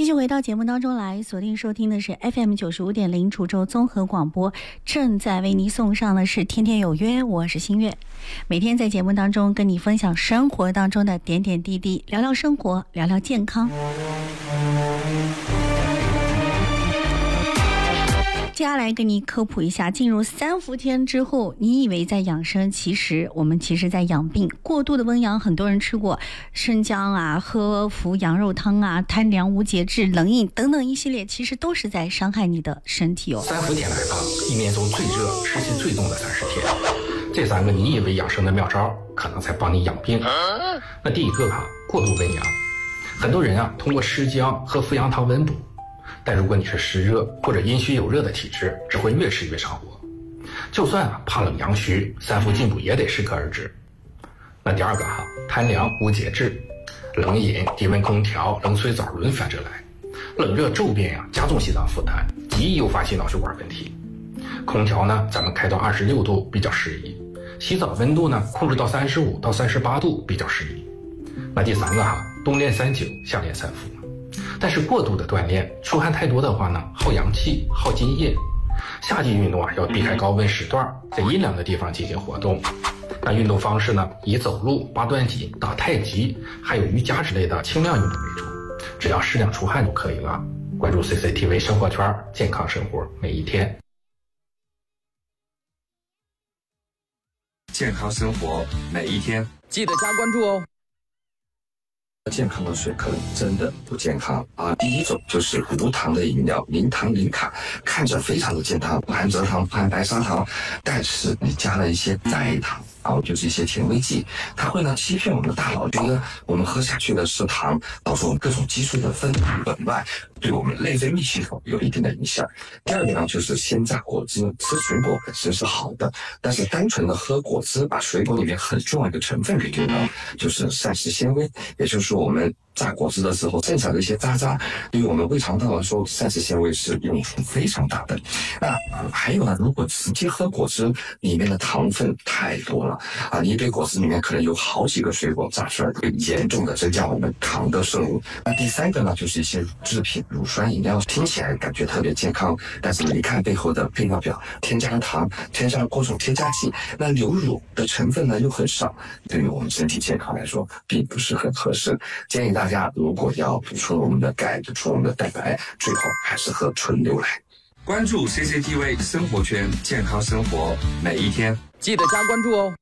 继续回到节目当中来，锁定收听的是 FM95.0 滁州综合广播，正在为您送上的是天天有约，我是新月。每天在节目当中跟你分享生活当中的点点滴滴，聊聊生活，聊聊健康。接下来跟你科普一下，进入3伏天之后，你以为在养生，其实我们在养病。过度的温阳，很多人吃过生姜啊，喝服羊肉汤啊，贪凉无节制、冷饮等等一系列，其实都是在伤害你的身体哦。 3伏天来吧，一年中最热、湿气最重的30天，这3个你以为养生的妙招，可能才帮你养病。那第一个过度温阳，很多人通过吃姜和服羊汤温补。但如果你是湿热或者阴虚有热的体质，只会越吃越上火。就算怕冷阳虚，3伏进补也得适可而止。那第二个贪凉无节制，冷饮、低温空调、冷水澡轮番着来，冷热骤变加重心脏负担，极易诱发心脑血管问题。空调呢，咱们开到26度比较适宜，洗澡温度呢控制到35到38度比较适宜。那第三个冬练3久，夏练3伏。但是过度的锻炼，出汗太多的话呢，耗阳气、耗津液。夏季运动要避开高温时段，在阴凉的地方进行活动。那运动方式呢，以走路、八段锦、打太极，还有瑜伽之类的轻量运动为主，只要适量出汗就可以了。关注 CCTV 生活圈，健康生活每一天。 健康生活每一天， 记得加关注哦。 健康的水可能真的不健康啊！第一种就是无糖的饮料，零糖零卡，看着非常的健康，不含蔗糖，不含白砂糖，但是你加了一些代糖。就是一些甜味剂，它会呢欺骗我们的大脑，觉得我们喝下去的是糖，导致我们各种激素的分泌紊乱，对我们内分泌系统有一定的影响。第二个呢，就是鲜榨果汁，吃水果本身是好的，但是单纯的喝果汁，把水果里面很重要的成分给丢掉，就是膳食纤维，也就是说我们榨果汁的时候剩下的一些渣渣，对于我们胃肠道来说，膳食纤维是用处非常大的。那还有呢，如果直接喝果汁，里面的糖分太多了一杯果汁里面可能有好几个水果榨出来，会严重的增加我们糖的摄入。那第三个呢，就是一些乳制品、乳酸饮料，听起来感觉特别健康，但是你一看背后的配料表，添加了糖，添加了各种添加剂，那牛乳的成分呢又很少，对于我们身体健康来说并不是很合适。建议大家如果要补充我们的钙，补充我们的蛋白，最好还是喝纯牛奶。 关注 CCTV 生活圈，健康生活每一天，记得加关注哦。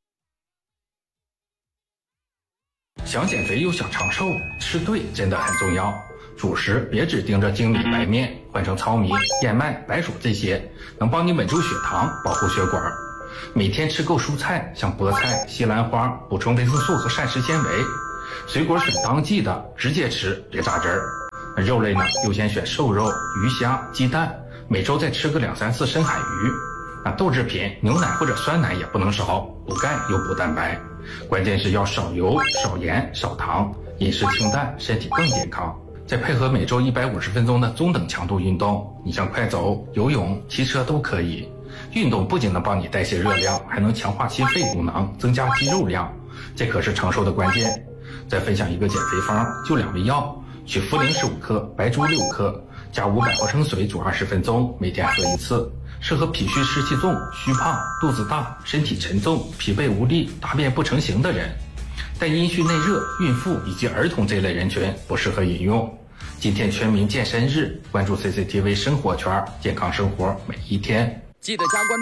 想减肥又想长寿，吃对真的很重要。主食别只盯着精米白面，换成糙米、燕麦、白薯这些，能帮你稳住血糖，保护血管。每天吃够蔬菜，像菠菜、西兰花，补充维生素和膳食纤维。水果选当季的，直接吃，别榨汁儿。肉类呢，优先选瘦肉、鱼虾、鸡蛋，每周再吃个2、3次深海鱼。那豆制品，牛奶或者酸奶也不能少，补钙又补蛋白。关键是要少油、少盐、少糖，饮食清淡，身体更健康。再配合每周150分钟的中等强度运动，你像快走、游泳、骑车都可以。运动不仅能帮你代谢热量，还能强化心肺功能，增加肌肉量，这可是长寿的关键。再分享一个减肥方，就2味药，取茯苓15克，白术6克，加500毫升水煮20分钟，每天喝1次。适合脾虚湿气重、虚胖、肚子大、身体沉重、疲惫无力、大便不成形的人，但阴虚内热、孕妇以及儿童这类人群不适合饮用。今天全民健身日，关注 CCTV 生活圈，健康生活每一天， 记得加关注。